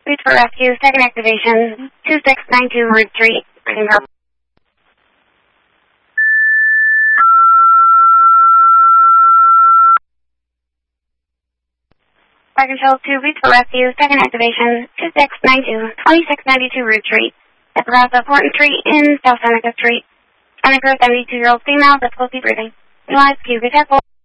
Reach for rescue, second activation, 2692 Route 3. Fire Control 2, reach for rescue, second activation, 2692 Route 3. At the Plaza Horton Street in South Seneca Street. Seneca, 72-year-old female, difficulty breathing. Realize, be careful.